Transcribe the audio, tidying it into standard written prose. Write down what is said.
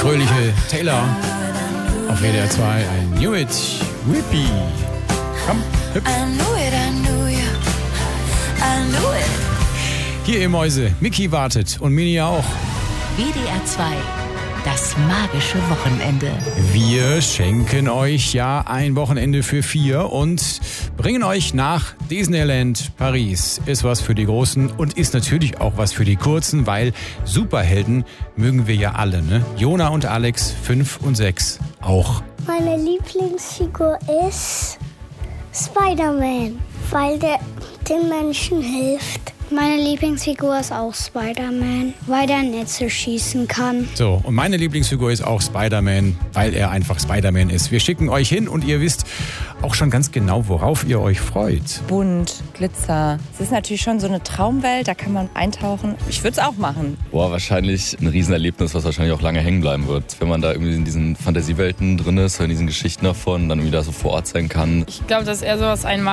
fröhliche Taylor auf WDR 2. I knew it, Whippy. Komm, hüpf. Hier, ihr Mäuse, Mickey wartet und Mini auch. WDR 2, das magische Wochenende. Wir schenken euch ja ein Wochenende für 4 und bringen euch nach Disneyland Paris. Ist was für die Großen und ist natürlich auch was für die Kurzen, weil Superhelden mögen wir ja alle, ne? Jona und Alex, 5 und 6 auch. Meine Lieblingsfigur ist Spider-Man, weil der den Menschen hilft. Meine Lieblingsfigur ist auch Spider-Man, weil der Netze schießen kann. So, und meine Lieblingsfigur ist auch Spider-Man, weil er einfach Spider-Man ist. Wir schicken euch hin und ihr wisst auch schon ganz genau, worauf ihr euch freut. Bunt, Glitzer. Es ist natürlich schon so eine Traumwelt, da kann man eintauchen. Ich würde es auch machen. Boah, wahrscheinlich ein Riesenerlebnis, was wahrscheinlich auch lange hängen bleiben wird. Wenn man da irgendwie in diesen Fantasiewelten drin ist, in diesen Geschichten davon, dann irgendwie da so vor Ort sein kann. Ich glaube, das ist eher so was